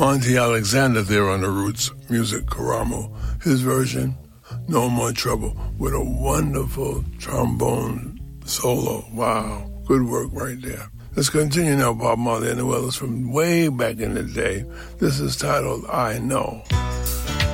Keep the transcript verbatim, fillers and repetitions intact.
Monty Alexander there on the Roots Music Karamu. His version, No More Trouble, with a wonderful trombone solo. Wow, good work right there. Let's continue now, Bob Marley and the Wailers from way back in the day. This is titled I Know.